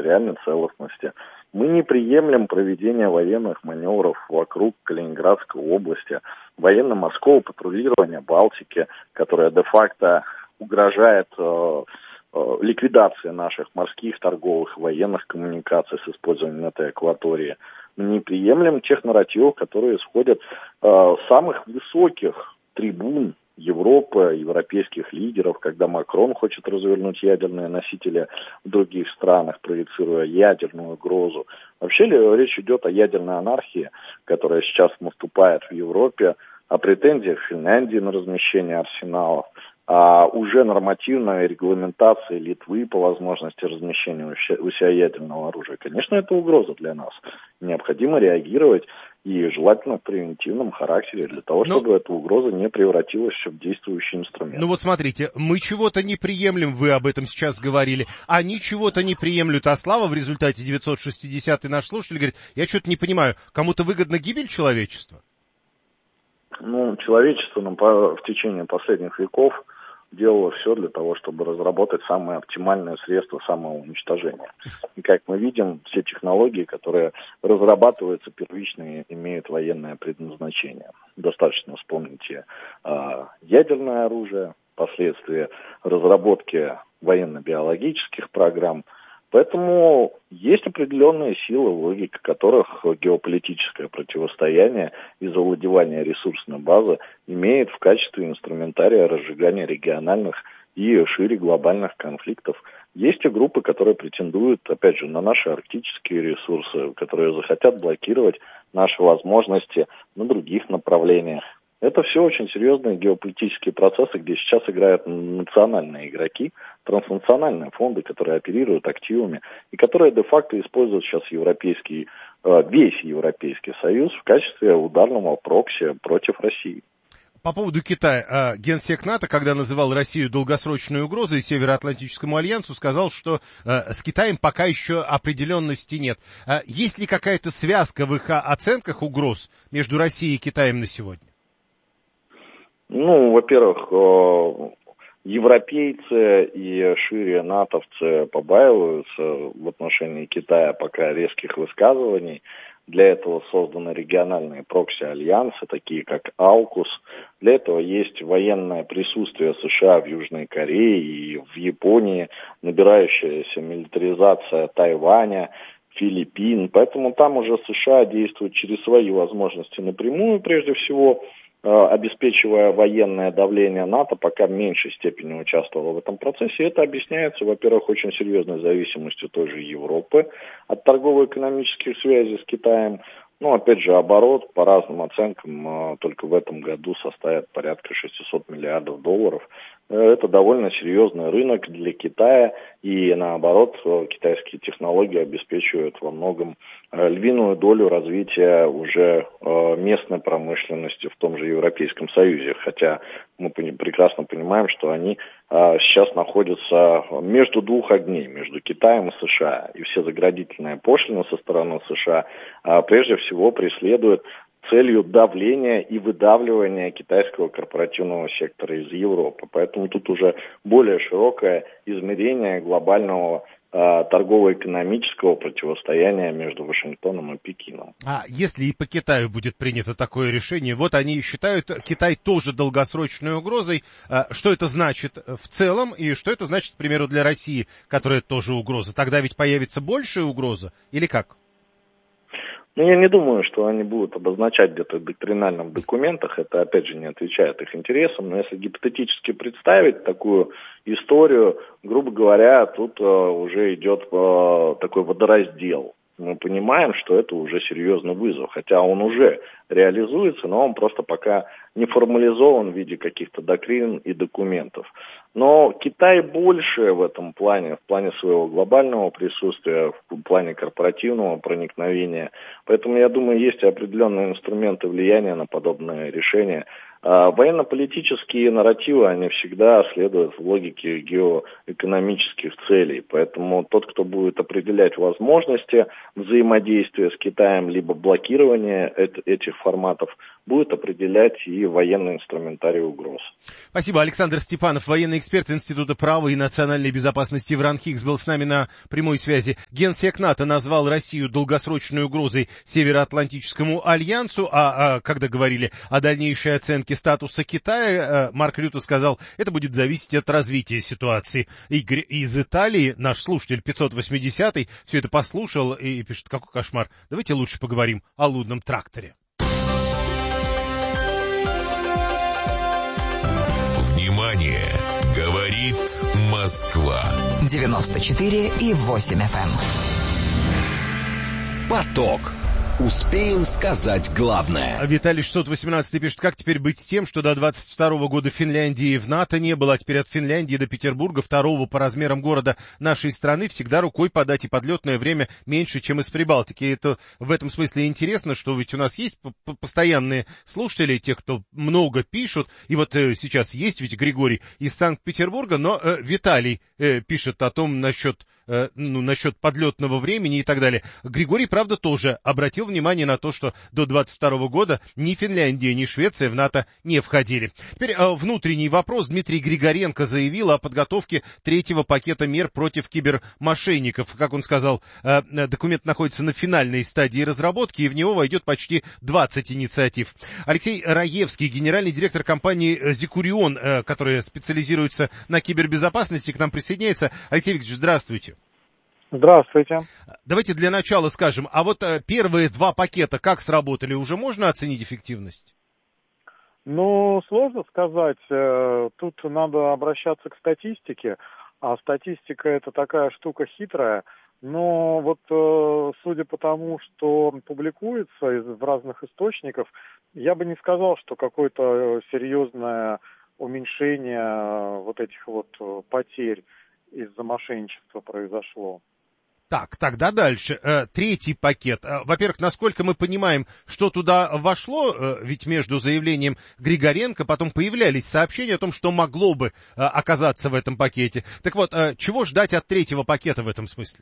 территориальной целостности. Мы не приемлем проведение военных маневров вокруг Калининградской области, военно-морского патрулирования Балтики, которое де-факто угрожает ликвидации наших морских, торговых, военных коммуникаций с использованием этой акватории. Мы не приемлем тех нарративов, которые исходят с самых высоких трибун Европы, европейских лидеров, когда Макрон хочет развернуть ядерные носители в других странах, проецируя ядерную угрозу. Вообще речь идет о ядерной анархии, которая сейчас наступает в Европе, о претензиях Финляндии на размещение арсеналов, а уже нормативной регламентации Литвы по возможности размещения у себя ядерного оружия. Конечно, это угроза для нас. Необходимо реагировать и желательно в превентивном характере, для того, чтобы эта угроза не превратилась в действующий инструмент. Ну вот смотрите, мы чего-то не приемлем, вы об этом сейчас говорили, они чего-то не приемлют, а Слава в результате 960-й наш слушатель говорит, я что-то не понимаю, кому-то выгодна гибель человечества? Человечество в течение последних веков делало все для того, чтобы разработать самые оптимальные средства самоуничтожения. И как мы видим, все технологии, которые разрабатываются первично, имеют военное предназначение. Достаточно вспомнить ядерное оружие, последствия разработки военно-биологических программ. Поэтому есть определенные силы, логика которых геополитическое противостояние и завладевание ресурсной базы имеет в качестве инструментария разжигания региональных и шире глобальных конфликтов. Есть и группы, которые претендуют, опять же, на наши арктические ресурсы, которые захотят блокировать наши возможности на других направлениях. Это все очень серьезные геополитические процессы, где сейчас играют национальные игроки, транснациональные фонды, которые оперируют активами и которые де-факто используют сейчас весь Европейский Союз в качестве ударного прокси против России. По поводу Китая. Генсек НАТО, когда называл Россию долгосрочной угрозой Североатлантическому альянсу, сказал, что с Китаем пока еще определенности нет. Есть ли какая-то связка в их оценках угроз между Россией и Китаем на сегодня? Во-первых, европейцы и шире натовцы побаиваются в отношении Китая пока резких высказываний. Для этого созданы региональные прокси-альянсы, такие как AUKUS. Для этого есть военное присутствие США в Южной Корее и в Японии, набирающаяся милитаризация Тайваня, Филиппин. Поэтому там уже США действуют через свои возможности напрямую, прежде всего, обеспечивая военное давление НАТО, пока в меньшей степени участвовало в этом процессе. Это объясняется, во-первых, очень серьезной зависимостью той же Европы от торгово-экономических связей с Китаем. Опять же, оборот, по разным оценкам, только в этом году составит порядка 600 миллиардов долларов. Это довольно серьезный рынок для Китая, и наоборот, китайские технологии обеспечивают во многом львиную долю развития уже местной промышленности в том же Европейском Союзе. Хотя мы прекрасно понимаем, что они сейчас находятся между двух огней, между Китаем и США. И все заградительные пошлины со стороны США прежде всего преследуют целью давления и выдавливания китайского корпоративного сектора из Европы. Поэтому тут уже более широкое измерение глобального торгово-экономического противостояния между Вашингтоном и Пекином. А если и по Китаю будет принято такое решение, вот они считают Китай тоже долгосрочной угрозой. Что это значит в целом и что это значит, к примеру, для России, которая тоже угроза? Тогда ведь появится большая угроза или как? Я не думаю, что они будут обозначать где-то в доктринальных документах, это, опять же, не отвечает их интересам, но если гипотетически представить такую историю, грубо говоря, тут уже идет такой водораздел. Мы понимаем, что это уже серьезный вызов, хотя он уже реализуется, но он просто пока не формализован в виде каких-то доктрин и документов. Но Китай больше в этом плане, в плане своего глобального присутствия, в плане корпоративного проникновения. Поэтому, я думаю, есть определенные инструменты влияния на подобные решения. Военно-политические нарративы, они всегда следуют в логике геоэкономических целей, поэтому тот, кто будет определять возможности взаимодействия с Китаем, либо блокирование этих форматов, будет определять и военный инструментарий угроз. Спасибо. Александр Степанов, военный эксперт Института права и национальной безопасности в РАНХИКС, был с нами на прямой связи. Генсек НАТО назвал Россию долгосрочной угрозой Североатлантическому альянсу, когда говорили о дальнейшей оценке статуса Китая, Марк Рютте сказал, это будет зависеть от развития ситуации. Игорь из Италии, наш слушатель 580-й, все это послушал и пишет, какой кошмар. Давайте лучше поговорим о лунном тракторе. Внимание! Говорит Москва. 94,8 FM. Поток. Успеем сказать главное. Виталий 618 пишет, как теперь быть с тем, что до 22 года Финляндии в НАТО не было, а теперь от Финляндии до Петербурга, второго по размерам города нашей страны, всегда рукой подать, и подлетное время меньше, чем из Прибалтики. Это в этом смысле интересно, что ведь у нас есть постоянные слушатели, те, кто много пишут, и вот сейчас есть ведь Григорий из Санкт-Петербурга, но Виталий пишет о том насчет подлетного времени и так далее. Григорий, правда, тоже обратил внимание на то, что до 22 года ни Финляндия, ни Швеция в НАТО не входили. Теперь внутренний вопрос. Дмитрий Григоренко заявил о подготовке третьего пакета мер против кибермошенников. Как он сказал, документ находится на финальной стадии разработки, и в него войдет почти 20 инициатив. Алексей Раевский, генеральный директор компании «Зикурион», которая специализируется на кибербезопасности, к нам присоединяется. Алексей Викторович, здравствуйте. Здравствуйте. Давайте для начала скажем, а вот первые два пакета как сработали, уже можно оценить эффективность? Ну, сложно сказать. Тут надо обращаться к статистике, а статистика это такая штука хитрая. Но вот судя по тому, что публикуется в разных источников, я бы не сказал, что какое-то серьезное уменьшение вот этих вот потерь из-за мошенничества произошло. Так, тогда дальше. Третий пакет. Во-первых, насколько мы понимаем, что туда вошло, ведь между заявлением Григоренко потом появлялись сообщения о том, что могло бы оказаться в этом пакете. Так вот, чего ждать от третьего пакета в этом смысле?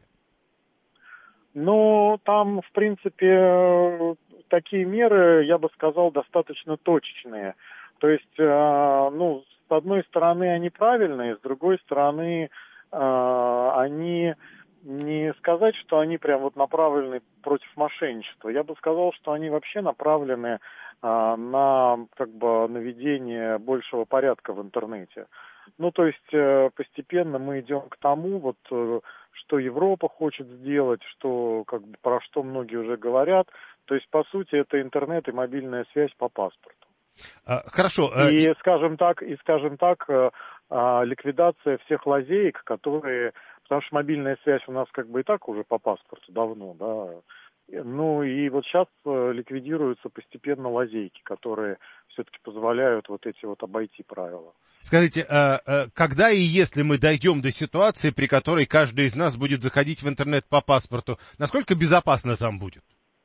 Ну, там, в принципе, такие меры, я бы сказал, достаточно точечные. То есть, с одной стороны, они правильные, с другой стороны, они... Не сказать, что они прям вот направлены против мошенничества. Я бы сказал, что они вообще направлены на наведение большего порядка в интернете. Ну, то есть постепенно мы идем к тому, вот, что Европа хочет сделать, что про что многие уже говорят. То есть, по сути, это интернет и мобильная связь по паспорту. Хорошо. И, скажем так, ликвидация всех лазеек, которые... Потому что мобильная связь у нас и так уже по паспорту давно, да. Ну и вот сейчас ликвидируются постепенно лазейки, которые все-таки позволяют вот эти вот обойти правила. Скажите, когда и если мы дойдем до ситуации, при которой каждый из нас будет заходить в интернет по паспорту, насколько безопасно там будет?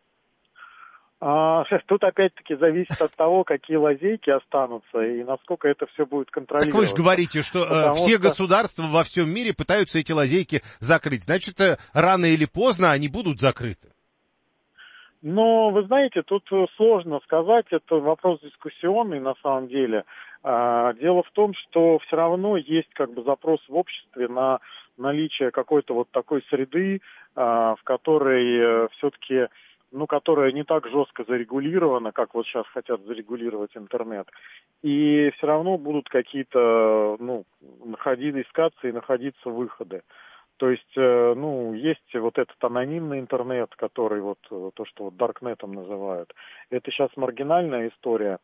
Тут опять-таки зависит от того, какие лазейки останутся и насколько это все будет контролироваться. Так вы же говорите, что все государства во всем мире пытаются эти лазейки закрыть. Значит, рано или поздно они будут закрыты. Но, вы знаете, тут сложно сказать, это вопрос дискуссионный на самом деле. Дело в том, что все равно есть запрос в обществе на наличие какой-то вот такой среды, в которой все-таки... которая не так жестко зарегулирована, как вот сейчас хотят зарегулировать интернет. И все равно будут какие-то, искаться и находиться выходы. То есть, есть вот этот анонимный интернет, который то, что даркнетом называют. Это сейчас маргинальная история,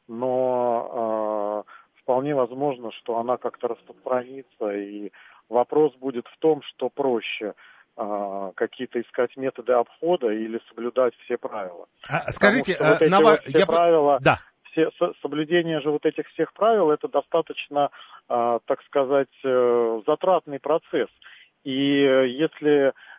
но вполне возможно, что она как-то распространится, и вопрос будет в том, что проще – какие-то искать методы обхода или соблюдать все правила. Скажите, правила, да. Соблюдение же вот этих всех правил, это достаточно, так сказать, затратный процесс. И если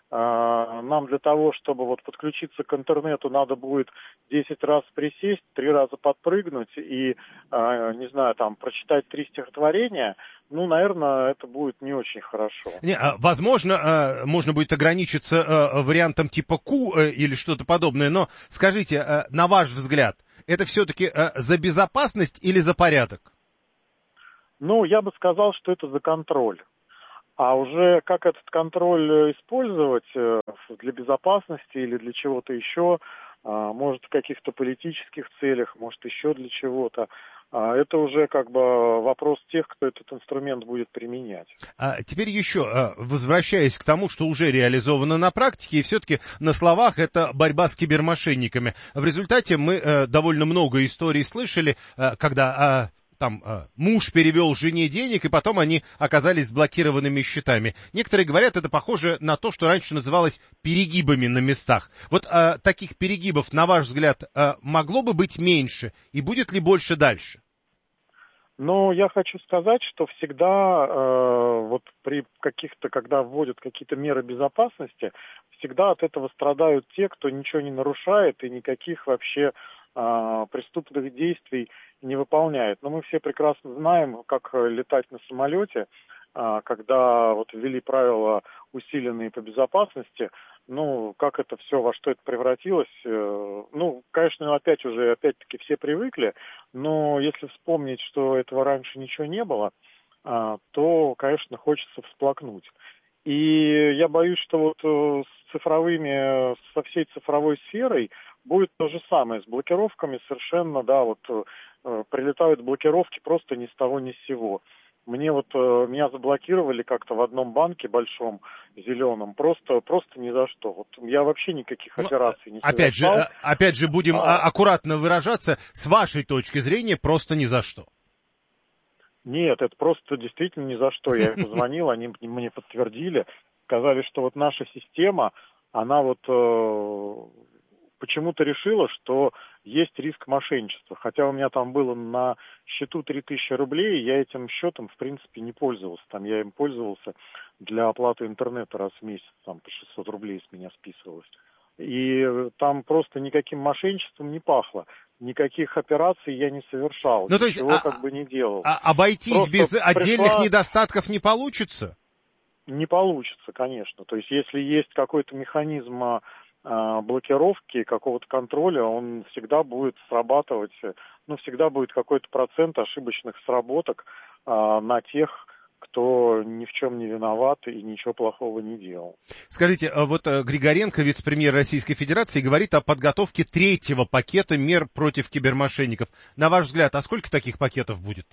нам для того, чтобы вот подключиться к интернету, надо будет 10 раз присесть, 3 раза подпрыгнуть и, не знаю, там, прочитать 3 стихотворения, ну, наверное, это будет не очень хорошо. Возможно, можно будет ограничиться вариантом типа Q или что-то подобное, но скажите, на ваш взгляд, это все-таки за безопасность или за порядок? Ну, я бы сказал, что это за контроль. А уже как этот контроль использовать для безопасности или для чего-то еще, может, в каких-то политических целях, может, еще для чего-то, это уже как бы вопрос тех, кто этот инструмент будет применять. Теперь еще, возвращаясь к тому, что уже реализовано на практике, и все-таки на словах это борьба с кибермошенниками. В результате мы довольно много историй слышали, когда... муж перевел жене денег, и потом они оказались с блокированными счетами. Некоторые говорят, это похоже на то, что раньше называлось перегибами на местах. Вот таких перегибов, на ваш взгляд, могло бы быть меньше, и будет ли больше дальше? Но я хочу сказать, что всегда вот при каких-то, когда вводят какие-то меры безопасности, всегда от этого страдают те, кто ничего не нарушает и никаких вообще преступных действий не выполняет. Но мы все прекрасно знаем, как летать на самолете, когда вот ввели правила усиленные по безопасности, ну, как это все, во что это превратилось, ну, конечно, опять-таки все привыкли, но если вспомнить, что этого раньше ничего не было, то, конечно, хочется всплакнуть. И я боюсь, что вот со всей цифровой сферой будет то же самое, с блокировками совершенно, да, вот прилетают блокировки просто ни с того ни с сего. Меня заблокировали как-то в одном банке большом, зеленом, просто ни за что. Вот я вообще никаких операций не совершал. Опять же, будем аккуратно выражаться, с вашей точки зрения, просто ни за что. Нет, это просто действительно ни за что. Я им позвонил, они мне подтвердили, сказали, что вот наша система, она вот почему-то решила, что есть риск мошенничества. Хотя у меня там было на счету 3000 рублей, я этим счетом, в принципе, не пользовался. Там я им пользовался для оплаты интернета раз в месяц, там по 600 рублей с меня списывалось. И там просто никаким мошенничеством не пахло. Никаких операций я не совершал, ну, то есть, ничего как бы не делал. Обойтись без отдельных недостатков не получится? Не получится, конечно. То есть, если есть какой-то механизм блокировки, какого-то контроля, он всегда будет срабатывать, ну, всегда будет какой-то процент ошибочных сработок на тех, кто ни в чем не виноват и ничего плохого не делал. Скажите, вот Григоренко, вице-премьер Российской Федерации, говорит о подготовке 3-го пакета мер против кибермошенников. На ваш взгляд, сколько таких пакетов будет?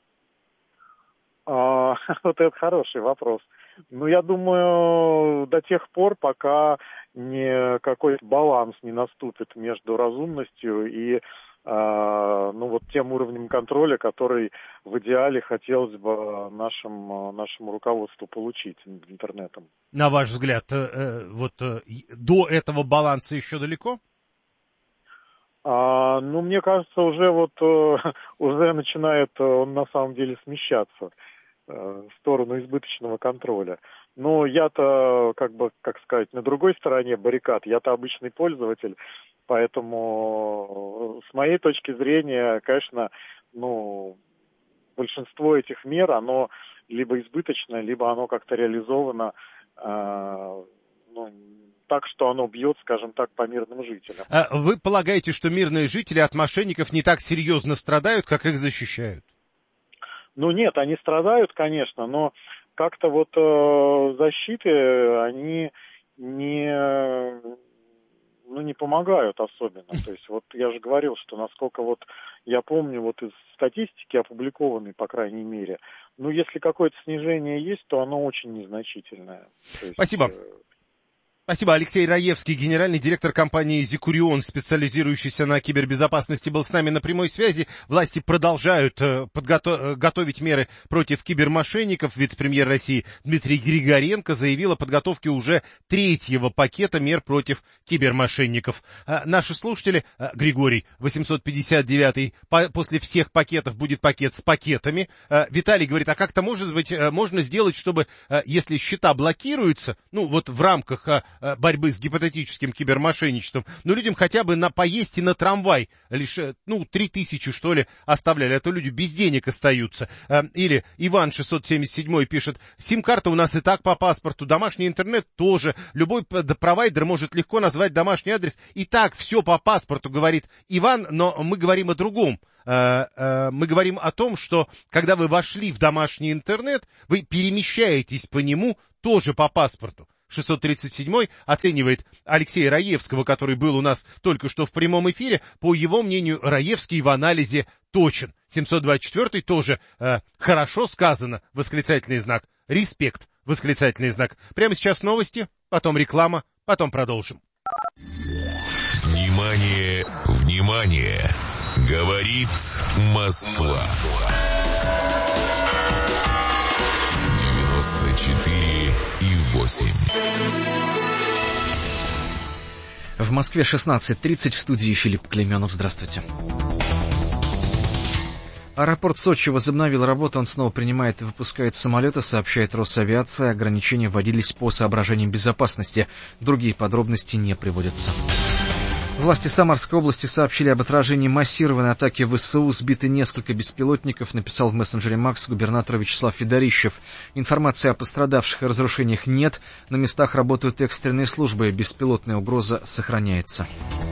Вот это хороший вопрос. Ну, я думаю, до тех пор, пока какой-то баланс не наступит между разумностью и тем уровнем контроля, который в идеале хотелось бы нашему руководству получить над интернетом. На ваш взгляд, до этого баланса еще далеко? Мне кажется, уже начинает он на самом деле смещаться в сторону избыточного контроля. Но я-то, на другой стороне баррикад, я-то обычный пользователь, поэтому с моей точки зрения, конечно, большинство этих мер, оно либо избыточно, либо оно как-то реализовано, так, что оно бьет, скажем так, по мирным жителям. Вы полагаете, что мирные жители от мошенников не так серьезно страдают, как их защищают? Нет, они страдают, конечно, но как-то защиты, они не помогают особенно. То есть я же говорил, что насколько я помню из статистики, опубликованной, по крайней мере, если какое-то снижение есть, то оно очень незначительное. Спасибо. Спасибо. Алексей Раевский, генеральный директор компании «Зикурион», специализирующийся на кибербезопасности, был с нами на прямой связи. Власти продолжают готовить меры против кибермошенников. Вице-премьер России Дмитрий Григоренко заявил о подготовке уже 3-го пакета мер против кибермошенников. Наши слушатели, Григорий, 859-й, после всех пакетов будет пакет с пакетами. Виталий говорит, а как-то, может быть, можно сделать, чтобы, если счета блокируются, ну вот в рамках борьбы с гипотетическим кибермошенничеством, но людям хотя бы на поесть и на трамвай лишь, 3000, что ли, оставляли, а то люди без денег остаются. Или Иван 677 пишет, сим-карта у нас и так по паспорту, домашний интернет тоже, любой провайдер может легко назвать домашний адрес, и так все по паспорту, говорит Иван, но мы говорим о другом. Мы говорим о том, что когда вы вошли в домашний интернет, вы перемещаетесь по нему тоже по паспорту. 637-й оценивает Алексея Раевского, который был у нас только что в прямом эфире. По его мнению, Раевский в анализе точен. 724-й тоже хорошо сказано, восклицательный знак. Респект, восклицательный знак. Прямо сейчас новости, потом реклама, потом продолжим. Внимание, внимание! Говорит Москва. 94,8. В Москве 16:30, в студии Филипп Клейменов. Здравствуйте. Аэропорт Сочи возобновил работу, он снова принимает и выпускает самолеты, сообщает Росавиация. Ограничения вводились по соображениям безопасности. Другие подробности не приводятся. Власти Самарской области сообщили об отражении массированной атаки ВСУ. Сбиты несколько беспилотников, написал в мессенджере Макс губернатор Вячеслав Федорищев. Информации о пострадавших и разрушениях нет. На местах работают экстренные службы. Беспилотная угроза сохраняется.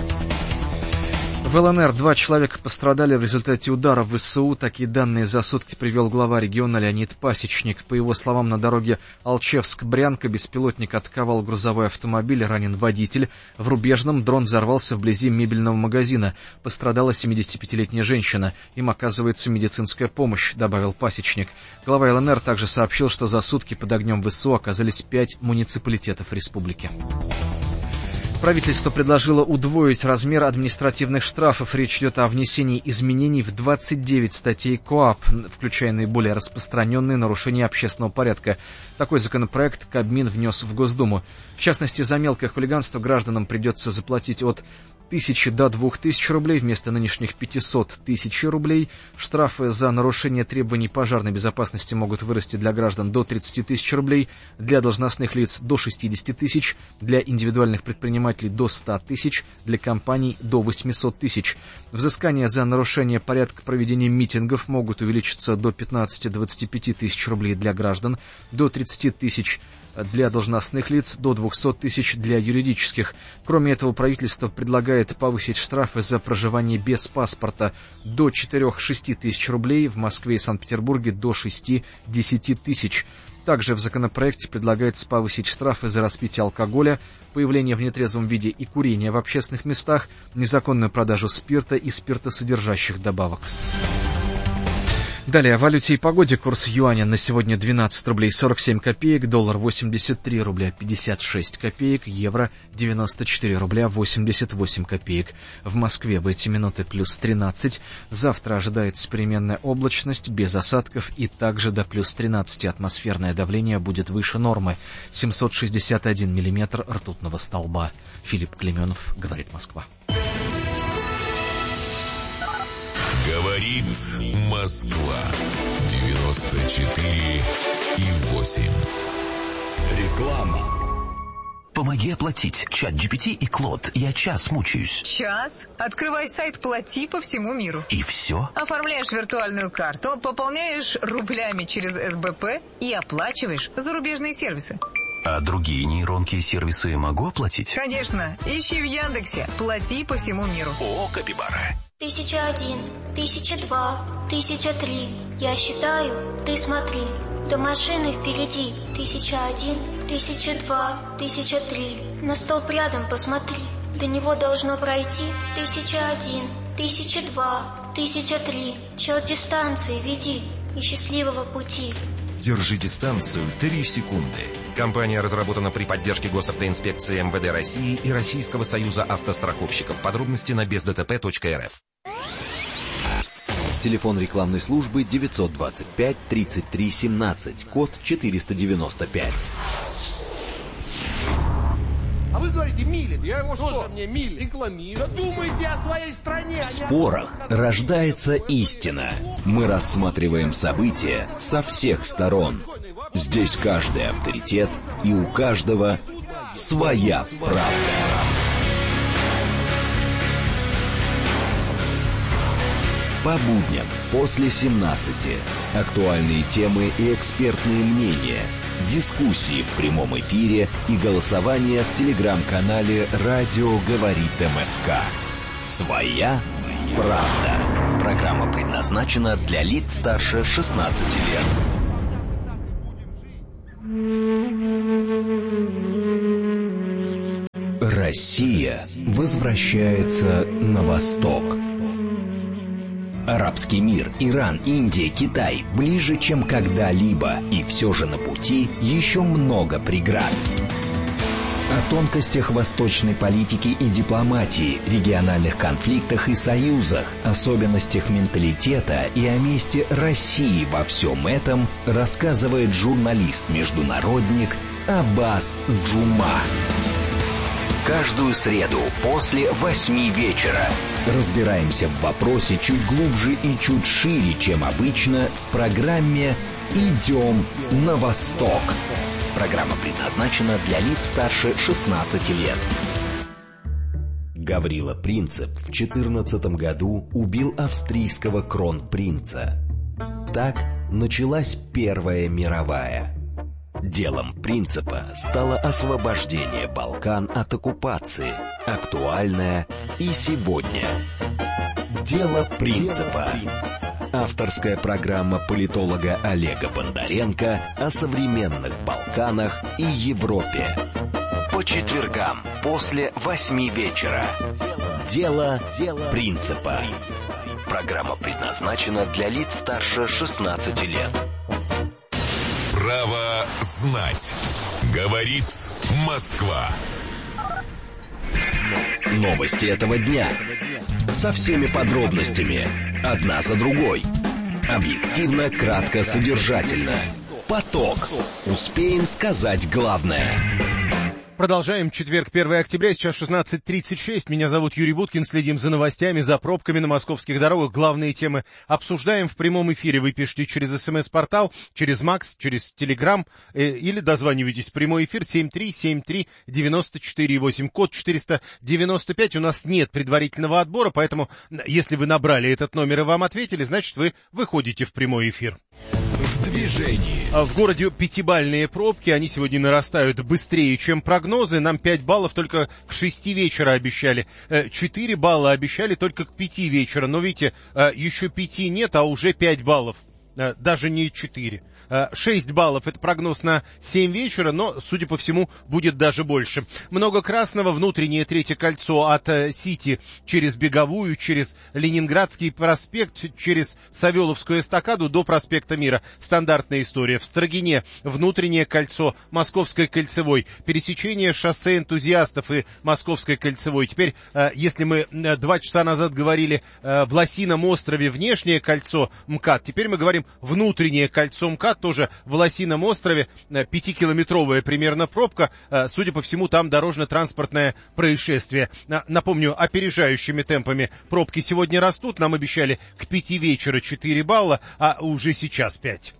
В ЛНР 2 человека пострадали в результате удара в ВСУ. Такие данные за сутки привел глава региона Леонид Пасечник. По его словам, на дороге Алчевск-Брянка беспилотник атаковал грузовой автомобиль, ранен водитель. В Рубежном дрон взорвался вблизи мебельного магазина. Пострадала 75-летняя женщина. Им оказывается медицинская помощь, добавил Пасечник. Глава ЛНР также сообщил, что за сутки под огнем ВСУ оказались 5 муниципалитетов республики. Правительство предложило удвоить размер административных штрафов. Речь идет о внесении изменений в 29 статей КоАП, включая наиболее распространенные нарушения общественного порядка. Такой законопроект Кабмин внес в Госдуму. В частности, за мелкое хулиганство гражданам придется заплатить от 1000 до 2000 рублей вместо нынешних 500 тысяч рублей. Штрафы за нарушение требований пожарной безопасности могут вырасти для граждан до 30 тысяч рублей, для должностных лиц до 60 тысяч, для индивидуальных предпринимателей до 100 тысяч, для компаний до 800 тысяч. Взыскания за нарушение порядка проведения митингов могут увеличиться до 15-25 тысяч рублей для граждан, до 30 тысяч для должностных лиц, до 200 тысяч для юридических. Кроме этого, правительство предлагает повысить штрафы за проживание без паспорта до 4-6 тысяч рублей, в Москве и Санкт-Петербурге до 6-10 тысяч. Также в законопроекте предлагается повысить штрафы за распитие алкоголя, появление в нетрезвом виде и курение в общественных местах, незаконную продажу спирта и спиртосодержащих добавок. Далее о валюте и погоде. Курс юаня на сегодня 12 рублей 47 копеек, доллар 83 рубля 56 копеек, евро 94 рубля 88 копеек. В Москве в эти минуты плюс 13. Завтра ожидается переменная облачность, без осадков и также до плюс 13. Атмосферное давление будет выше нормы. 761 миллиметр ртутного столба. Филипп Клейменов, говорит Москва. Говорит Москва. 94,8. Реклама. Помоги оплатить. ChatGPT и Клод. Я час мучаюсь. Час? Открывай сайт «Плати» по всему миру. И все? Оформляешь виртуальную карту, пополняешь рублями через СБП и оплачиваешь зарубежные сервисы. А другие нейронки и сервисы могу оплатить? Конечно. Ищи в Яндексе «Плати» по всему миру. О, Капибара. 1001, 1002, 1003. Я считаю, ты смотри. До машины впереди. 1001, 1002, 1003. На столб рядом посмотри. До него должно пройти 1001, 1002, 1003. Счет дистанции веди и счастливого пути. Держи дистанцию 3 секунды. Компания разработана при поддержке Госавтоинспекции МВД России и Российского союза автостраховщиков. Подробности на бездтп.рф. Телефон рекламной службы 925 33 17, код 495. А вы говорите, Милин. Я его что? Мне Милин. Рекламирую. Да думайте о своей стране. В спорах рождается истина. Мы рассматриваем события со всех сторон. Здесь каждый авторитет, и у каждого своя правда. По будням после 17. Актуальные темы и экспертные мнения. Дискуссии в прямом эфире и голосование в телеграм-канале «Радио говорит МСК». Своя правда. Программа предназначена для лиц старше 16 лет. Россия возвращается на восток. Арабский мир, Иран, Индия, Китай ближе, чем когда-либо, и все же на пути еще много преград. О тонкостях восточной политики и дипломатии, региональных конфликтах и союзах, особенностях менталитета и о месте России во всем этом рассказывает журналист-международник Аббас Джума. Каждую среду после 8 вечера разбираемся в вопросе чуть глубже и чуть шире, чем обычно, в программе «Идем на восток». Программа предназначена для лиц старше 16 лет. Гаврила Принцип в 14 году убил австрийского кронпринца. Так началась Первая мировая. Делом Принципа стало освобождение Балкан от оккупации, актуальное и сегодня. Дело Принципа. Авторская программа политолога Олега Бондаренко о современных Балканах и Европе. По четвергам после 8 вечера. Дело Принципа. Программа предназначена для лиц старше 16 лет. Право знать. Говорит Москва. Новости этого дня. Со всеми подробностями. Одна за другой. Объективно, кратко, содержательно. Поток. Успеем сказать главное. Продолжаем. Четверг, 1 октября, сейчас 16:36. Меня зовут Юрий Буткин. Следим за новостями, за пробками на московских дорогах. Главные темы обсуждаем в прямом эфире. Вы пишите через СМС-портал, через Макс, через Телеграм или дозванивайтесь в прямой эфир 7373948, код 495. У нас нет предварительного отбора, поэтому если вы набрали этот номер и вам ответили, значит вы выходите в прямой эфир. В движении. В городе пятибалльные пробки, они сегодня нарастают быстрее, чем прогнозы. Нам 5 баллов только к 6 вечера обещали, 4 балла обещали только к 5 вечера. Но видите, еще 5 нет, а уже 5 баллов, даже не 4. 6 баллов — это прогноз на 7 вечера, но, судя по всему, будет даже больше. Много красного, внутреннее третье кольцо от Сити через Беговую, через Ленинградский проспект, через Савеловскую эстакаду до проспекта Мира. Стандартная история. В Строгине внутреннее кольцо Московской кольцевой, пересечение шоссе Энтузиастов и Московской кольцевой. Теперь, если мы 2 часа назад говорили в Лосином острове внешнее кольцо МКАД, теперь мы говорим внутреннее кольцо МКАД, тоже в Лосином острове, 5-километровая примерно пробка. Судя по всему, там дорожно-транспортное происшествие. Напомню, опережающими темпами пробки сегодня растут. Нам обещали к 5 вечера 4 балла, а уже сейчас 5.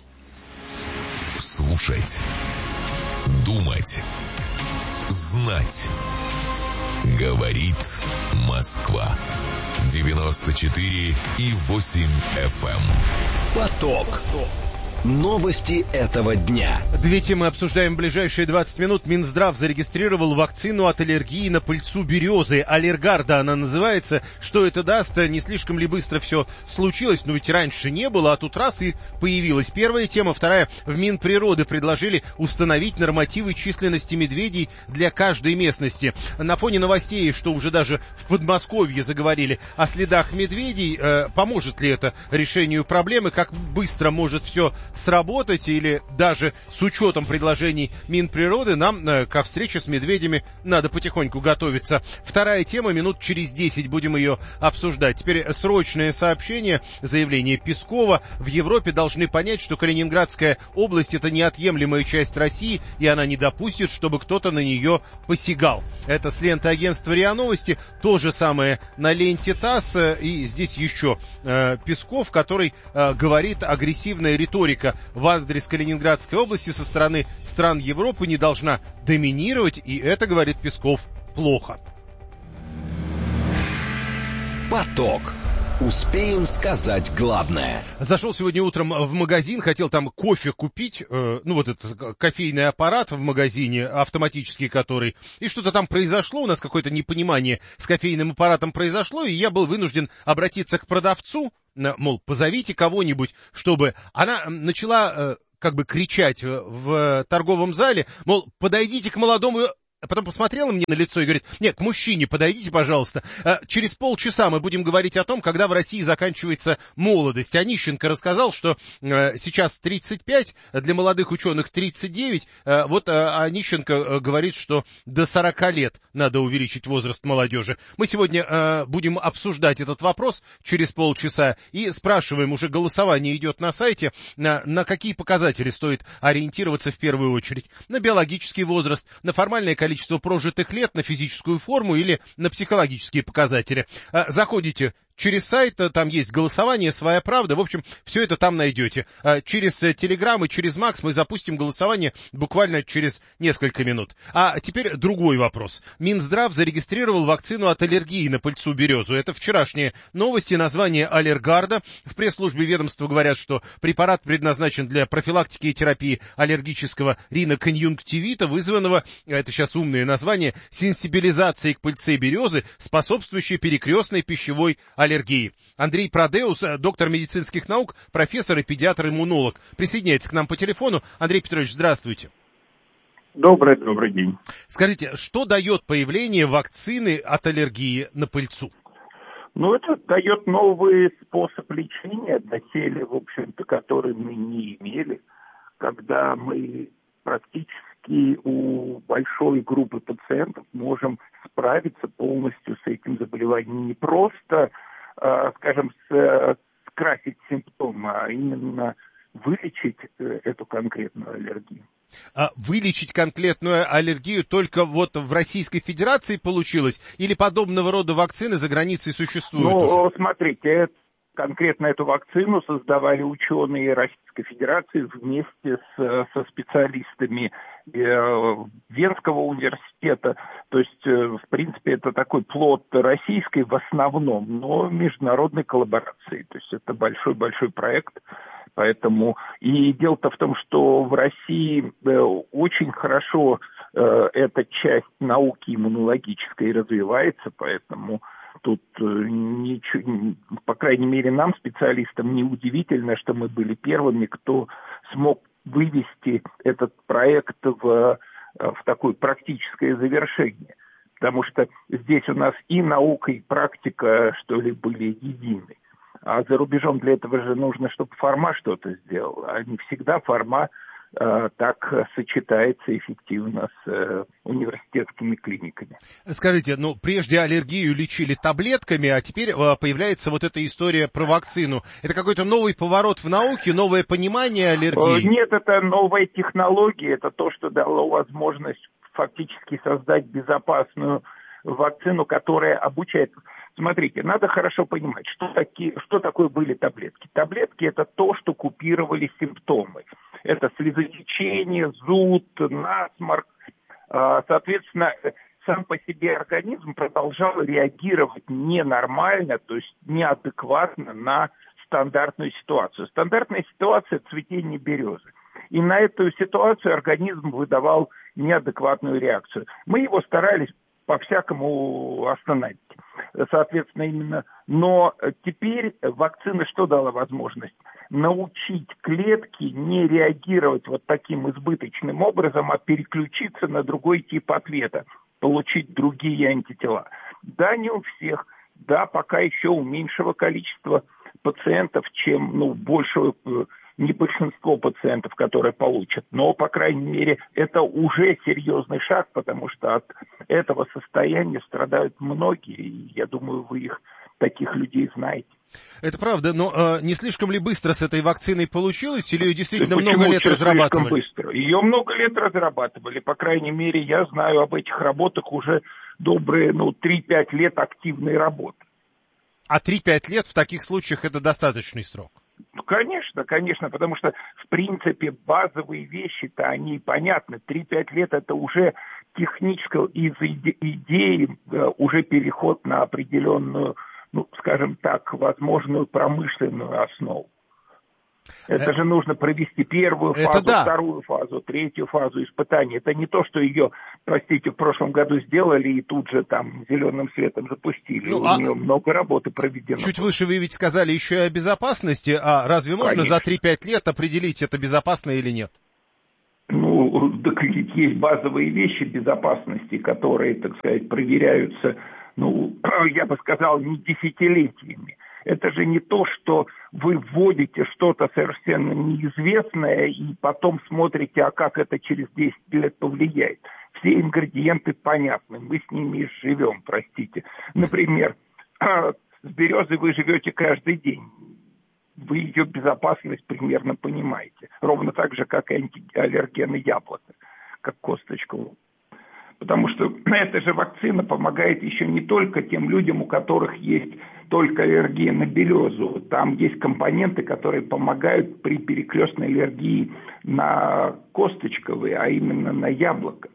Слушать. Думать. Знать. Говорит Москва. 94,8 FM. Поток. Новости этого дня. 2 темы обсуждаем в ближайшие 20 минут. Минздрав зарегистрировал вакцину от аллергии на пыльцу березы. Аллергарда она называется. Что это даст? Не слишком ли быстро все случилось? Ну ведь раньше не было, а тут раз и появилась. Первая тема. Вторая. В Минприроды предложили установить нормативы численности медведей для каждой местности. На фоне новостей, что уже даже в Подмосковье заговорили о следах медведей, поможет ли это решению проблемы? Как быстро может все сработать, или даже с учетом предложений Минприроды нам ко встрече с медведями надо потихоньку готовиться. Вторая тема, минут через 10 будем ее обсуждать. Теперь срочное сообщение, заявление Пескова. В Европе должны понять, что Калининградская область — это неотъемлемая часть России, и она не допустит, чтобы кто-то на нее посягал. Это с ленты агентства РИА Новости. То же самое на ленте ТАСС. И здесь еще Песков, который говорит, агрессивная риторика в адрес Калининградской области со стороны стран Европы не должна доминировать, и это, говорит Песков, плохо. Поток. Успеем сказать главное. Зашел сегодня утром в магазин, хотел там кофе купить, вот этот кофейный аппарат в магазине, автоматический который, и что-то там произошло, у нас какое-то непонимание с кофейным аппаратом произошло, и я был вынужден обратиться к продавцу, мол, позовите кого-нибудь, чтобы... Она начала кричать в торговом зале, мол, подойдите к молодому... А потом посмотрела мне на лицо и говорит: нет, к мужчине подойдите, пожалуйста. Через полчаса мы будем говорить о том, когда в России заканчивается молодость. Онищенко рассказал, что сейчас 35, для молодых ученых 39. Вот Онищенко говорит, что до 40 лет надо увеличить возраст молодежи. Мы сегодня будем обсуждать этот вопрос через полчаса и спрашиваем, уже голосование идет на сайте, на какие показатели стоит ориентироваться в первую очередь. На биологический возраст, на формальное количество прожитых лет, на физическую форму или на психологические показатели. Заходите через сайт, там есть голосование, своя правда, в общем, все это там найдете. Через Телеграм и через Макс мы запустим голосование буквально через несколько минут. А теперь другой вопрос. Минздрав зарегистрировал вакцину от аллергии на пыльцу-березу. Это вчерашние новости, название Аллергарда. В пресс-службе ведомства говорят, что препарат предназначен для профилактики и терапии аллергического риноконъюнктивита, вызванного, это сейчас умное название, сенсибилизацией к пыльце березы, способствующей перекрестной пищевой аллергии. Андрей Продеус, доктор медицинских наук, профессор и педиатр-иммунолог, присоединяется к нам по телефону. Андрей Петрович, здравствуйте. Добрый день. Скажите, что дает появление вакцины от аллергии на пыльцу? Это дает новый способ лечения, доселе, в общем-то, который мы не имели, когда мы практически у большой группы пациентов можем справиться полностью с этим заболеванием. Не просто, скрасить симптомы, а именно вылечить эту конкретную аллергию. Вылечить конкретную аллергию только вот в Российской Федерации получилось? Или подобного рода вакцины за границей существуют уже? Смотрите, конкретно эту вакцину создавали ученые Российской Федерации вместе со специалистами Венского университета. То есть, в принципе, это такой плод российской в основном, но международной коллаборации. То есть это большой-большой проект. Поэтому и дело-то в том, что в России очень хорошо эта часть науки иммунологической развивается, поэтому тут ничего, по крайней мере, нам, специалистам, не удивительно, что мы были первыми, кто смог вывести этот проект в такое практическое завершение. Потому что здесь у нас и наука, и практика, что ли, были едины. А за рубежом для этого же нужно, чтобы фарма что-то сделала. А не всегда фарма так сочетается эффективно с университетскими клиниками. Скажите, прежде аллергию лечили таблетками, а теперь появляется вот эта история про вакцину. Это какой-то новый поворот в науке, новое понимание аллергии? Нет, это новая технология, это то, что дало возможность фактически создать безопасную вакцину, которая обучает. Смотрите, надо хорошо понимать, что такое были таблетки. Таблетки – это то, что купировали симптомы. Это слезотечение, зуд, насморк. Соответственно, сам по себе организм продолжал реагировать ненормально, то есть неадекватно на стандартную ситуацию. Стандартная ситуация – цветение березы. И на эту ситуацию организм выдавал неадекватную реакцию. Мы его старались по-всякому остановить. Соответственно, именно. Но теперь вакцина что дала возможность? Научить клетки не реагировать вот таким избыточным образом, а переключиться на другой тип ответа, получить другие антитела. Да, не у всех. Да, пока еще у меньшего количества пациентов, чем большего не большинство пациентов, которые получат, но, по крайней мере, это уже серьезный шаг, потому что от этого состояния страдают многие, и я думаю, вы их, таких людей, знаете. Это правда, но не слишком ли быстро с этой вакциной получилось, или ее действительно много лет разрабатывали? Быстро? Ее много лет разрабатывали, по крайней мере, я знаю об этих работах уже добрые, 3-5 лет активной работы. А 3-5 лет в таких случаях это достаточный срок? Конечно, потому что, в принципе, базовые вещи-то, они понятны. 3-5 лет это уже техническая из идеи, уже переход на определенную, скажем так, возможную промышленную основу. Это же нужно провести первую фазу, вторую фазу, третью фазу испытаний. Это не то, что ее, в прошлом году сделали и тут же там зеленым светом запустили. У нее много работы проведено. Чуть выше вы ведь сказали еще и о безопасности. А разве можно за 3-5 лет определить, это безопасно или нет? Так есть базовые вещи безопасности, которые, так сказать, проверяются, я бы сказал, не десятилетиями. Это же не то, что вы вводите что-то совершенно неизвестное и потом смотрите, а как это через 10 лет повлияет. Все ингредиенты понятны, мы с ними живем, простите. Например, с березой вы живете каждый день. Вы ее безопасность примерно понимаете. Ровно так же, как и антиаллергены яблока, как косточку. Потому что эта же вакцина помогает еще не только тем людям, у которых есть только аллергия на березу. Там есть компоненты, которые помогают при перекрестной аллергии на косточковые, а именно на яблоко.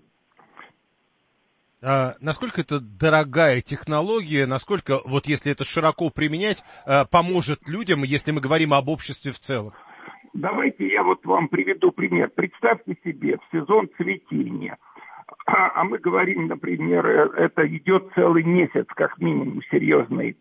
Насколько это дорогая технология, насколько, вот если это широко применять, поможет людям, если мы говорим об обществе в целом? Давайте я вам приведу пример. Представьте себе, в сезон цветения, а мы говорим, например, это идет целый месяц, как минимум, серьезное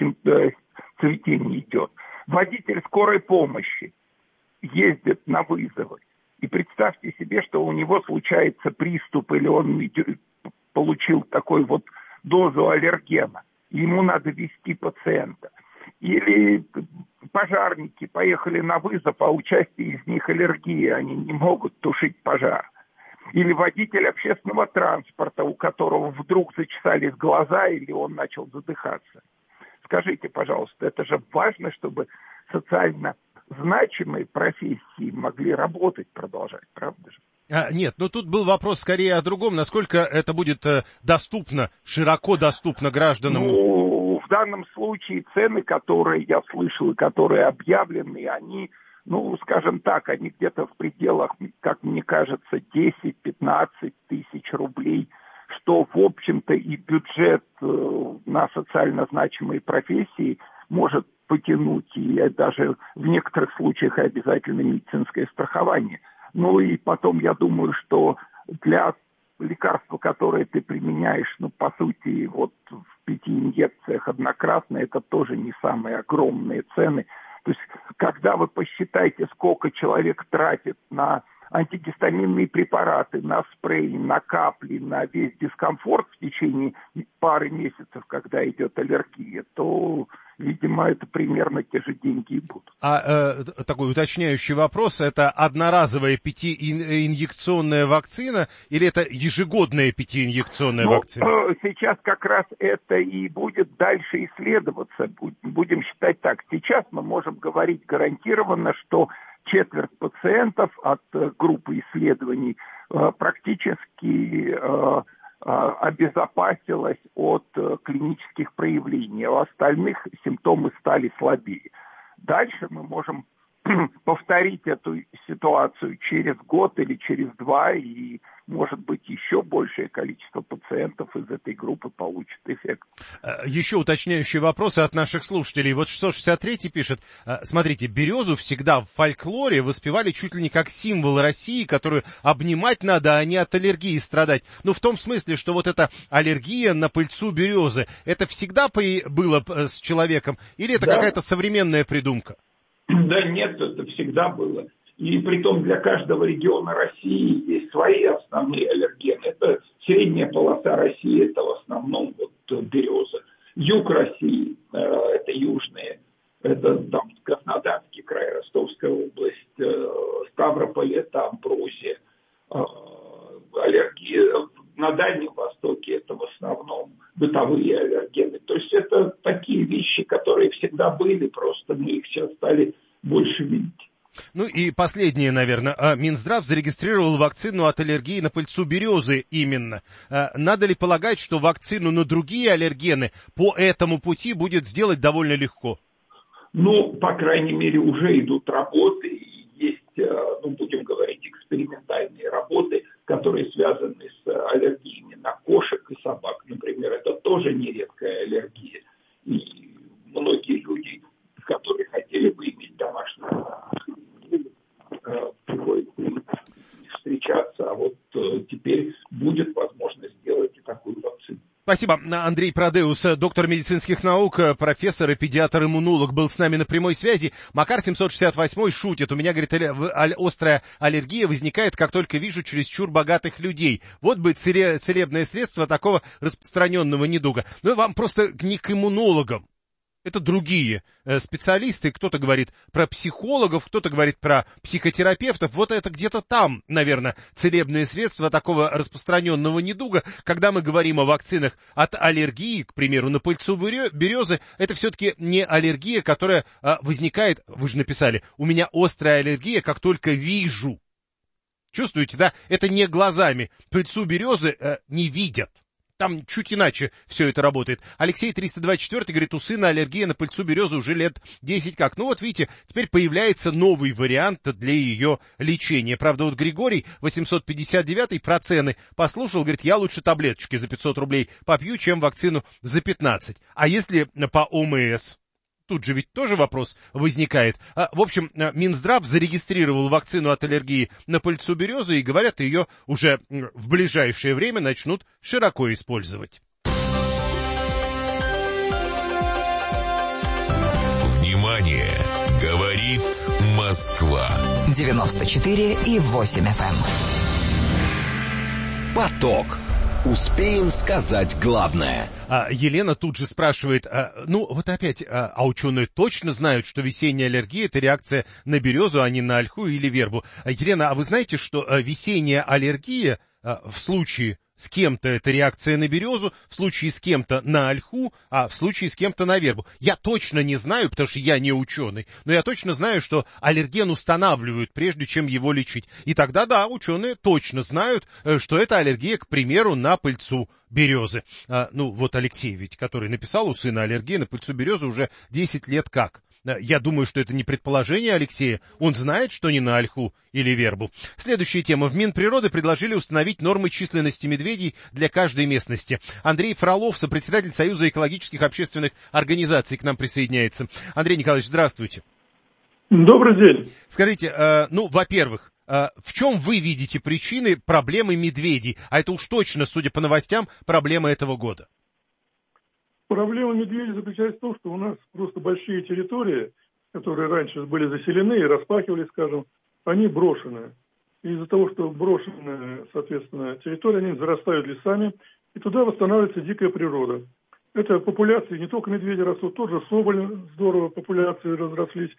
цветение идет. Водитель скорой помощи ездит на вызовы. И представьте себе, что у него случается приступ, или он получил такой дозу аллергена. Ему надо везти пациента. Или пожарники поехали на вызов, а у части из них аллергия, они не могут тушить пожар. Или водитель общественного транспорта, у которого вдруг зачесались глаза, или он начал задыхаться. Скажите, пожалуйста, это же важно, чтобы социально значимые профессии могли работать, продолжать, правда же? Нет, тут был вопрос скорее о другом. Насколько это будет доступно, широко доступно гражданам? В данном случае цены, которые я слышал и которые объявлены, они, скажем так, они где-то в пределах, как мне кажется, 10-15 тысяч рублей, что, в общем-то, и бюджет на социально значимые профессии может потянуть, и даже в некоторых случаях и обязательно медицинское страхование. И потом, я думаю, что для лекарства, которое ты применяешь, по сути, в 5 инъекциях однократно, это тоже не самые огромные цены. То есть, когда вы посчитаете, сколько человек тратит на антигистаминные препараты, на спрей, на капли, на весь дискомфорт в течение пары месяцев, когда идет аллергия, то, видимо, это примерно те же деньги и будут. Такой уточняющий вопрос, это одноразовая 5-инъекционная вакцина или это ежегодная 5-инъекционная вакцина? Сейчас как раз это и будет дальше исследоваться. Будем считать так. Сейчас мы можем говорить гарантированно, что четверть пациентов от группы исследований практически обезопасилась от клинических проявлений, а у остальных симптомы стали слабее. Дальше мы можем повторить эту ситуацию через год или через 2, и, может быть, еще большее количество пациентов из этой группы получит эффект. Еще уточняющие вопросы от наших слушателей. 663 пишет, смотрите, березу всегда в фольклоре воспевали чуть ли не как символ России, которую обнимать надо, а не от аллергии страдать. В том смысле, что эта аллергия на пыльцу березы, это всегда было с человеком, или это какая-то современная придумка? Да нет, это всегда было. И притом для каждого региона России есть свои основные аллергены. Это средняя полоса России, это в основном береза. Юг России, это южные, это там Краснодарский край, Ростовская область, бытовые аллергены. То есть это такие вещи, которые всегда были, просто мы их сейчас стали больше видеть. Ну и последнее, наверное. Минздрав зарегистрировал вакцину от аллергии на пыльцу березы именно. Надо ли полагать, что вакцину на другие аллергены по этому пути будет сделать довольно легко? Ну, по крайней мере, уже идут работы, и есть, будем говорить, экспериментальные работы, которые связаны с аллергиями на кошек и собак. Например, это тоже нередкая аллергия. И многие люди, которые хотели бы иметь домашнюю, приходится встречаться, а вот теперь будет возможность сделать и такую вакцину. Спасибо. Андрей Продеус, доктор медицинских наук, профессор и педиатр-иммунолог, был с нами на прямой связи. Макар 768 шутит. У меня, говорит, острая аллергия возникает, как только вижу чересчур богатых людей. Вот бы целебное средство такого распространенного недуга. Ну, вам просто не к иммунологам. Это другие специалисты, кто-то говорит про психологов, кто-то говорит про психотерапевтов. Вот это где-то там, наверное, целебные средства такого распространенного недуга. Когда мы говорим о вакцинах от аллергии, к примеру, на пыльцу березы, это все-таки не аллергия, которая возникает, вы же написали, у меня острая аллергия, как только вижу. Чувствуете, да? Это не глазами. Пыльцу березы не видят. Там чуть иначе все это работает. Алексей 324 говорит, у сына аллергия на пыльцу березы уже лет 10 как. Ну вот видите, теперь появляется новый вариант для ее лечения. Правда, вот Григорий 859 про цены послушал, говорит, я лучше таблеточки за 500 рублей попью, чем вакцину за 15. А если по ОМС? Тут же ведь тоже вопрос возникает. В общем, Минздрав зарегистрировал вакцину от аллергии на пыльцу березы, и, говорят, ее уже в ближайшее время начнут широко использовать. Внимание! Говорит Москва. 94,8 FM. Поток. Успеем сказать главное. Елена тут же спрашивает, вот опять, ученые точно знают, что весенняя аллергия – это реакция на березу, а не на ольху или вербу. Елена, а вы знаете, что весенняя аллергия в случае с кем-то это реакция на березу, в случае с кем-то на ольху, а в случае с кем-то на вербу? Я точно не знаю, потому что я не ученый, но я точно знаю, что аллерген устанавливают, прежде чем его лечить. И тогда, да, ученые точно знают, что это аллергия, к примеру, на пыльцу березы. Вот Алексей ведь, который написал, у сына аллергия на пыльцу березы уже 10 лет как. Я думаю, что это не предположение Алексея. Он знает, что не на ольху или вербу. Следующая тема. В Минприроды предложили установить нормы численности медведей для каждой местности. Андрей Фролов, сопредседатель Союза экологических общественных организаций, к нам присоединяется. Андрей Николаевич, здравствуйте. Добрый день. Скажите, во-первых, в чем вы видите причины проблемы медведей? А это уж точно, судя по новостям, проблема этого года. Проблема медведей заключается в том, что у нас просто большие территории, которые раньше были заселены и распахивали, скажем, они брошены. И из-за того, что брошенные, соответственно, территории, они зарастают лесами, и туда восстанавливается дикая природа. Это популяции, не только медведи растут, тоже соболь здорово, популяции разрослись,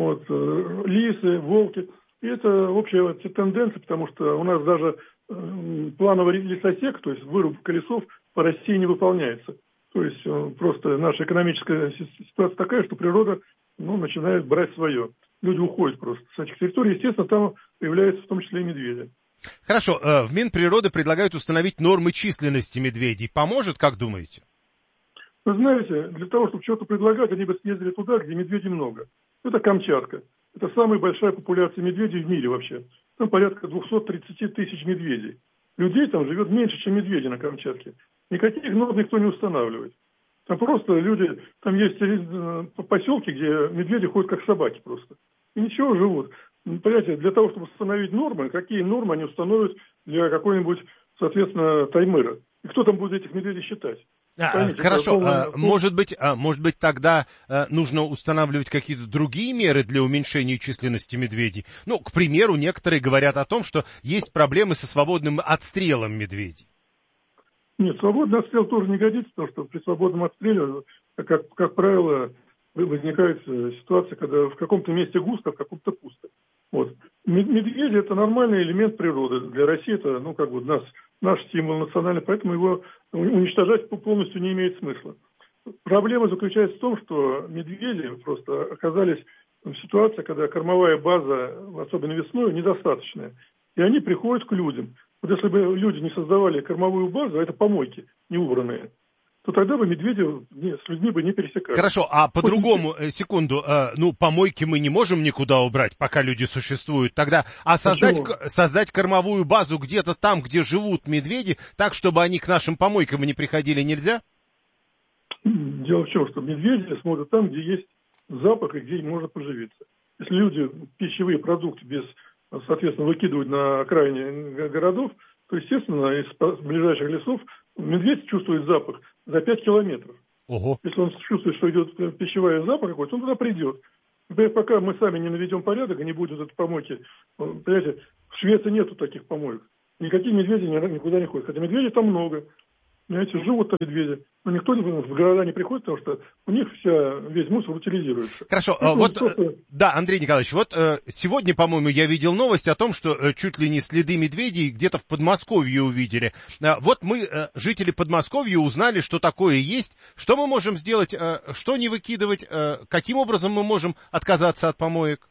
лисы, волки. И это общая тенденция, потому что у нас даже плановый лесосек, то есть вырубка лесов по России не выполняется. То есть просто наша экономическая ситуация такая, что природа начинает брать свое. Люди уходят просто с этих территорий. Естественно, там появляются в том числе и медведи. Хорошо. В Минприроды предлагают установить нормы численности медведей. Поможет, как думаете? Вы знаете, для того, чтобы что-то предлагать, они бы съездили туда, где медведей много. Это Камчатка. Это самая большая популяция медведей в мире вообще. Там порядка 230 тысяч медведей. Людей там живет меньше, чем медведей на Камчатке. Никаких норм никто не устанавливает. Там просто люди, там есть поселки, где медведи ходят как собаки просто. И ничего, живут. Понимаете, для того, чтобы установить нормы, какие нормы они установят для какой-нибудь, соответственно, Таймыра? И кто там будет этих медведей считать? Хорошо, может быть, тогда нужно устанавливать какие-то другие меры для уменьшения численности медведей? К примеру, некоторые говорят о том, что есть проблемы со свободным отстрелом медведей. Нет, свободный отстрел тоже не годится, потому что при свободном отстреле, как правило, возникает ситуация, когда в каком-то месте густо, в каком-то пусто. Медведи – это нормальный элемент природы. Для России это, наш символ национальный, поэтому его уничтожать полностью не имеет смысла. Проблема заключается в том, что медведи просто оказались в ситуации, когда кормовая база, особенно весной, недостаточная. И они приходят к людям. Вот если бы люди не создавали кормовую базу, а это помойки не убранные, то тогда бы медведи с людьми бы не пересекались. Хорошо, а по-другому, секунду, помойки мы не можем никуда убрать, пока люди существуют. Тогда, создать кормовую базу где-то там, где живут медведи, так, чтобы они к нашим помойкам не приходили, нельзя? Дело в том, что медведи смотрят там, где есть запах и где можно поживиться. Если люди пищевые продукты соответственно, выкидывают на окраине городов, то, естественно, из ближайших лесов медведь чувствует запах за 5 километров. Ого. Если он чувствует, что идет пищевой запах какой-то, он туда придет. Например, пока мы сами не наведем порядок и не будет этой помойки. Понимаете, в Швеции нету таких помоек. Никакие медведи никуда не ходят. Хотя медведей там много. Понимаете, живут там медведи. Но никто в города не приходит, потому что у них весь мусор утилизируется. Хорошо, да, Андрей Николаевич, сегодня, по-моему, я видел новость о том, что чуть ли не следы медведей где-то в Подмосковье увидели. Вот мы, жители Подмосковья, узнали, что такое есть. Что мы можем сделать, что не выкидывать, каким образом мы можем отказаться от помоек?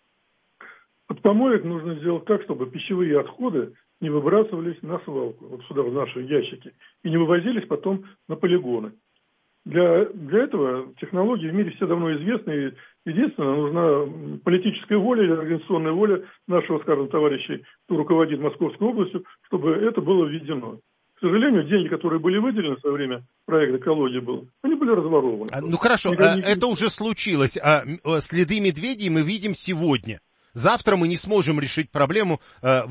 От помоек нужно сделать так, чтобы пищевые отходы не выбрасывались на свалку, вот сюда, в наши ящики, и не вывозились потом на полигоны. Для этого технологии в мире все давно известны, и единственное, нужна политическая воля или организационная воля нашего, скажем, товарищей, кто руководит Московской областью, чтобы это было введено. К сожалению, деньги, которые были выделены в свое время, проект «Экология» был, они были разворованы. Хорошо, это уже случилось. Следы медведей мы видим сегодня. Завтра мы не сможем решить проблему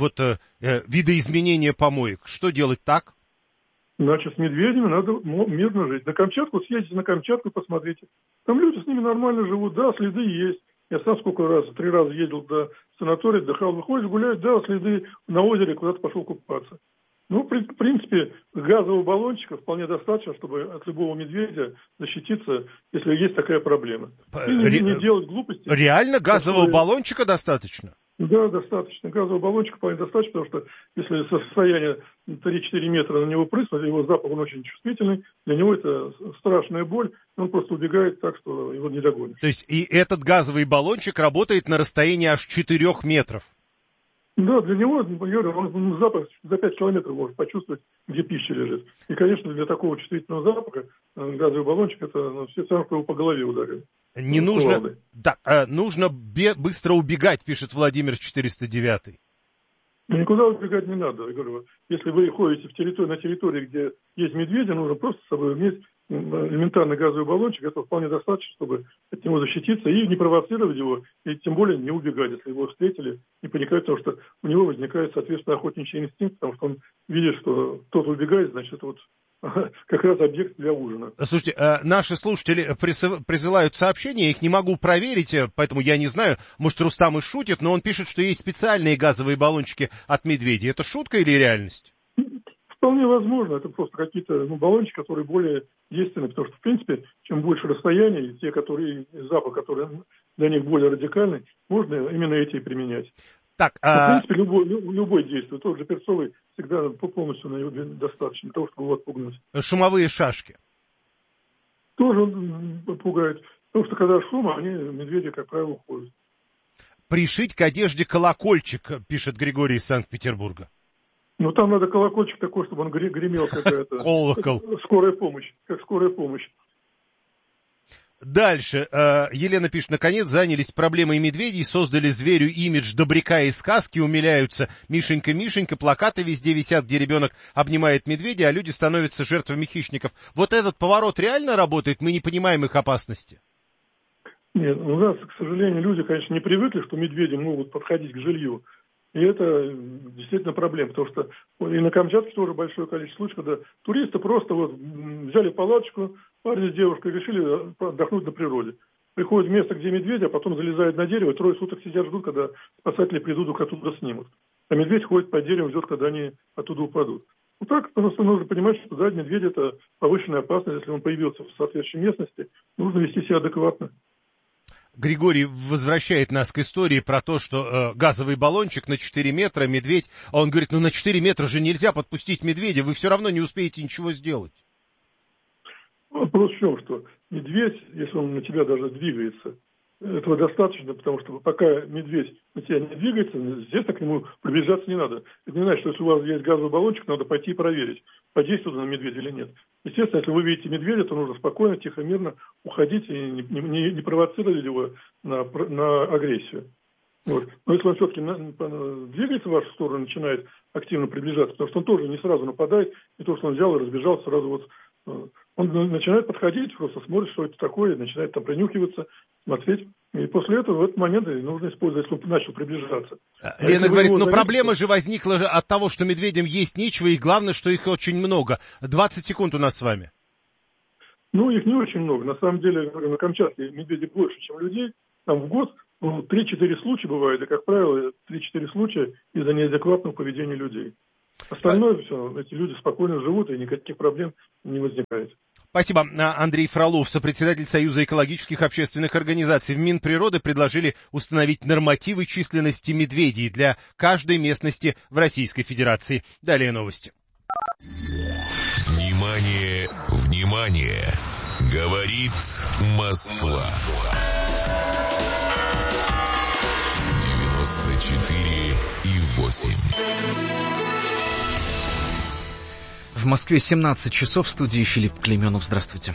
видоизменения помоек. Что делать так? Значит, с медведями надо мирно жить. На Камчатку съездите, на Камчатку посмотрите. Там люди с ними нормально живут, да, следы есть. Я сам 3 раза ездил до санатория, отдыхал, выходишь гулять, да, следы на озере, куда-то пошел купаться. В принципе, газового баллончика вполне достаточно, чтобы от любого медведя защититься, если есть такая проблема. И не делать глупости. Реально газового баллончика достаточно? Да, достаточно. Газового баллончика вполне достаточно, потому что если со состояния 3-4 метра на него прыснуть, его запах, он очень чувствительный, для него это страшная боль, он просто убегает так, что его не догонишь. То есть и этот газовый баллончик работает на расстоянии аж 4 метров? Да, для него, он запах за 5 километров может почувствовать, где пища лежит. И, конечно, для такого чувствительного запаха газовый баллончик, это все равно, что его по голове ударили. Не нужно, нужно быстро убегать, пишет Владимир 409. Никуда убегать не надо. Я говорю, если вы ходите на территории, где есть медведи, нужно просто с собой иметь элементарный газовый баллончик, это вполне достаточно, чтобы от него защититься и не провоцировать его, и тем более не убегать, если его встретили, не паниковать, потому что у него возникает, соответственно, охотничий инстинкт, потому что он видит, что кто-то убегает, значит, это как раз объект для ужина. Слушайте, наши слушатели присылают сообщения, я их не могу проверить, поэтому я не знаю, может, Рустам и шутит, но он пишет, что есть специальные газовые баллончики от медведей. Это шутка или реальность? Вполне возможно, это просто какие-то баллончики, которые более действенны, потому что, в принципе, чем больше расстояние, и те, запах, который для них более радикальный, можно именно эти и применять. Так, в принципе, любой действие, тот же перцовый, всегда полностью на него достаточно для того, чтобы его отпугнуть. Шумовые шашки? Тоже пугает, потому что когда шум, медведи, как правило, уходят. Пришить к одежде колокольчик, пишет Григорий из Санкт-Петербурга. Там надо колокольчик такой, чтобы он гремел, какая-то колокол. Скорая помощь, как скорая помощь. Дальше. Елена пишет, наконец занялись проблемой медведей, создали зверю имидж добряка из сказки, умиляются. Мишенька, Мишенька, плакаты везде висят, где ребенок обнимает медведя, а люди становятся жертвами хищников. Вот этот поворот реально работает? Мы не понимаем их опасности. Нет, у нас, к сожалению, люди, конечно, не привыкли, что медведи могут подходить к жилью. И это действительно проблема, потому что и на Камчатке тоже большое количество случаев, когда туристы просто взяли палаточку, парень с девушкой, решили отдохнуть на природе. Приходят в место, где медведи, а потом залезают на дерево, 3 суток сидят, ждут, когда спасатели придут, их оттуда снимут. А медведь ходит по дереву, ждет, когда они оттуда упадут. Так просто нужно понимать, что да, медведь это повышенная опасность, если он появился в соответствующей местности, нужно вести себя адекватно. Григорий возвращает нас к истории про то, что газовый баллончик на 4 метра, медведь, а он говорит, на 4 метра же нельзя подпустить медведя, вы все равно не успеете ничего сделать. Вопрос в чем, что медведь, если он на тебя даже двигается, этого достаточно, потому что пока медведь на тебя не двигается, естественно, к нему приближаться не надо. Это не значит, что если у вас есть газовый баллончик, надо пойти и проверить, подействует он на медведя или нет. Естественно, если вы видите медведя, то нужно спокойно, тихо, мирно уходить и не провоцировать его на агрессию. Вот. Но если он все-таки двигается в вашу сторону, начинает активно приближаться, потому что он тоже не сразу нападает, не то, что он взял и разбежался сразу вот. Он начинает подходить, просто смотрит, что это такое, начинает там принюхиваться, смотреть. И после этого в этот момент нужно использовать, если он начал приближаться. Лена говорит, проблема же возникла от того, что медведям есть нечего, и главное, что их очень много. 20 секунд у нас с вами. Их не очень много. На самом деле, на Камчатке медведей больше, чем людей. Там в год 3-4 случая бывает, и, как правило, 3-4 случая из-за неадекватного поведения людей. Остальное все, эти люди спокойно живут, и никаких проблем не возникает. Спасибо. Андрей Фролов, сопредседатель Союза экологических общественных организаций. В Минприроды предложили установить нормативы численности медведей для каждой местности в Российской Федерации. Далее новости. Внимание, внимание! Говорит Москва. 94,8. В Москве 17 часов, в студии Филипп Клейменов. Здравствуйте.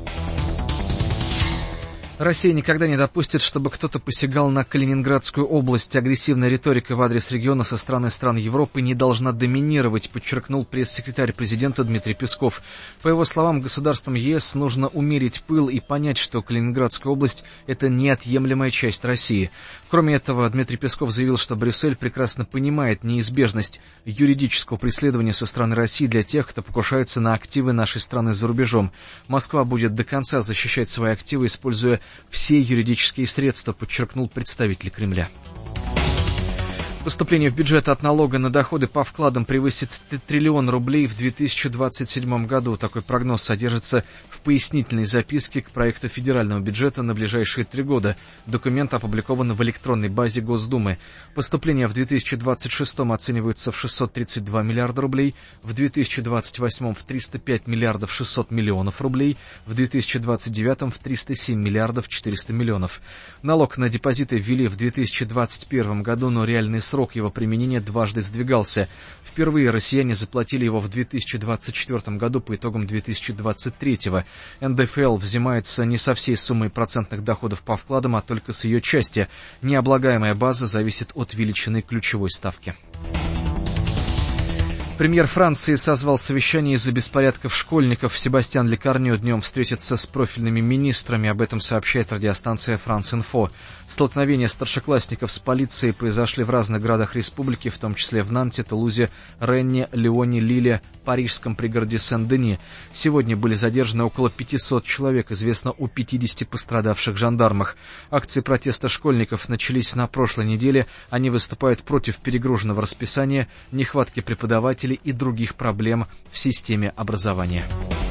Россия никогда не допустит, чтобы кто-то посягал на Калининградскую область. Агрессивная риторика в адрес региона со стороны стран Европы не должна доминировать, подчеркнул пресс-секретарь президента Дмитрий Песков. По его словам, государствам ЕС нужно умерить пыл и понять, что Калининградская область – это неотъемлемая часть России. Кроме этого, Дмитрий Песков заявил, что Брюссель прекрасно понимает неизбежность юридического преследования со стороны России для тех, кто покушается на активы нашей страны за рубежом. Москва будет до конца защищать свои активы, используя все юридические средства, подчеркнул представитель Кремля. Поступление в бюджет от налога на доходы по вкладам превысит 1 триллион рублей в 2027 году. Такой прогноз содержится в пояснительной записке к проекту федерального бюджета на ближайшие 3 года. Документ опубликован в электронной базе Госдумы. Поступления в 2026 оцениваются в 632 миллиарда рублей, в 2028 в 305 миллиардов 600 миллионов рублей, в 2029 в 307 миллиардов 400 миллионов. Налог на депозиты ввели в 2021 году, но реальный срок его применения дважды сдвигался. Впервые россияне заплатили его в 2024 году по итогам 2023. НДФЛ взимается не со всей суммой процентных доходов по вкладам, а только с ее части. Необлагаемая база зависит от величины ключевой ставки. Премьер Франции созвал совещание из-за беспорядков школьников. Себастьян Лекарньо днем встретится с профильными министрами. Об этом сообщает радиостанция «Франс-Инфо». Столкновения старшеклассников с полицией произошли в разных городах республики, в том числе в Нанте, Тулузе, Ренне, Лионе, Лиле, парижском пригороде Сен-Дени. Сегодня были задержаны около 500 человек, известно о 50 пострадавших жандармах. Акции протеста школьников начались на прошлой неделе. Они выступают против перегруженного расписания, нехватки преподавателей и других проблем в системе образования.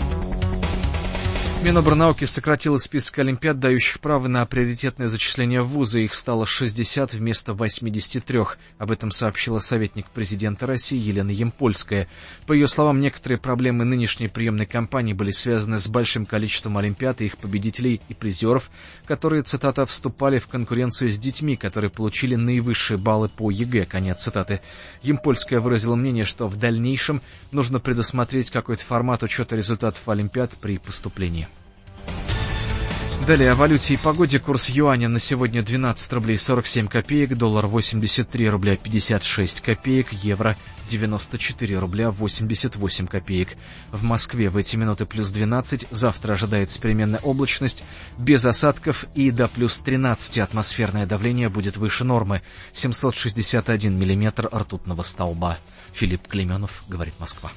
Минобрнауки сократила список олимпиад, дающих право на приоритетное зачисление в вузы. Их стало 60 вместо 83. Об этом сообщила советник президента России Елена Ямпольская. По ее словам, некоторые проблемы нынешней приемной кампании были связаны с большим количеством олимпиад и их победителей и призеров, которые, цитата, «вступали в конкуренцию с детьми, которые получили наивысшие баллы по ЕГЭ». Конец цитаты. Ямпольская выразила мнение, что в дальнейшем нужно предусмотреть какой-то формат учета результатов олимпиад при поступлении. Далее о валюте и погоде. Курс юаня на сегодня 12 рублей 47 копеек, доллар 83 рубля 56 копеек, евро 94 рубля 88 копеек. В Москве в эти минуты плюс 12, завтра ожидается переменная облачность, без осадков и до плюс 13 атмосферное давление будет выше нормы, 761 миллиметр ртутного столба. Филипп Клейменов, говорит Москва.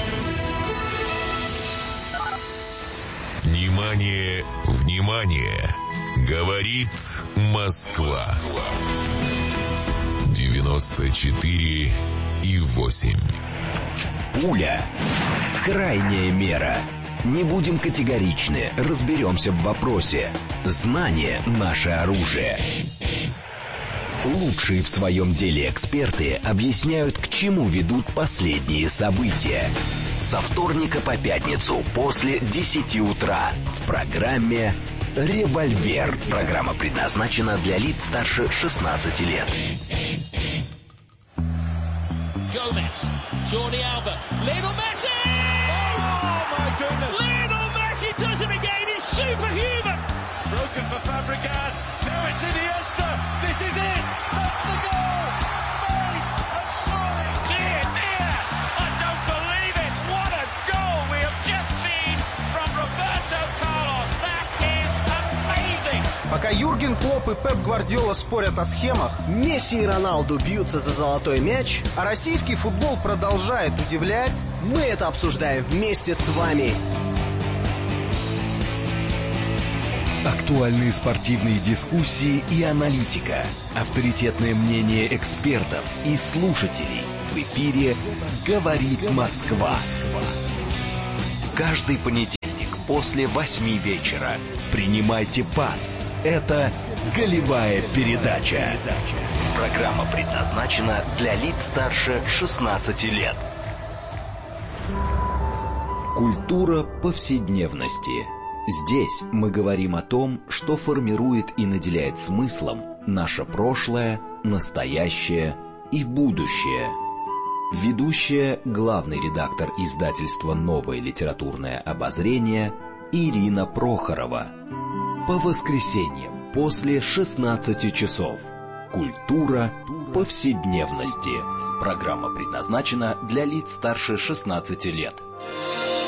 Внимание, внимание! Говорит Москва. 94,8. Пуля. Крайняя мера. Не будем категоричны, разберемся в вопросе. Знание – наше оружие. Лучшие в своем деле эксперты объясняют, к чему ведут последние события. Со вторника по пятницу после 10 утра в программе «Револьвер». Программа предназначена для лиц старше 16 лет. Gomez, Jordi Alba, Lionel Messi! Oh my goodness! Lionel Messi does it again, he's superhuman! It's broken for Fabregas, now it's Iniesta, this is it! That's the goal! Spain have soaring! Dear, dear! I don't believe it! What a goal we have just seen from Roberto Carlos! That is amazing! Пока Юрген Клопп и Пеп Гвардиола спорят о схемах, Месси и Роналду бьются за золотой мяч, а российский футбол продолжает удивлять, мы это обсуждаем вместе с вами. Актуальные спортивные дискуссии и аналитика. Авторитетное мнение экспертов и слушателей. В эфире «Говорит Москва». Каждый понедельник после 8 вечера. Принимайте пас. Это «Голевая передача». Программа предназначена для лиц старше 16 лет. Культура повседневности. Здесь мы говорим о том, что формирует и наделяет смыслом наше прошлое, настоящее и будущее. Ведущая, главный редактор издательства «Новое литературное обозрение» Ирина Прохорова. По воскресеньям после 16 часов. Культура повседневности. Программа предназначена для лиц старше 16 лет.